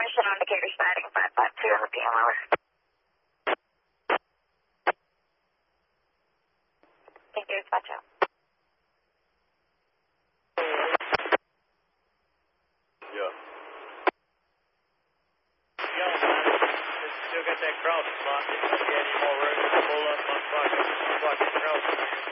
Mission indicator sighting 552 on the PM hour. Thank you, dispatch out. Yeah. Still got that cross spot. If you get any more room to pull up on fucking cross.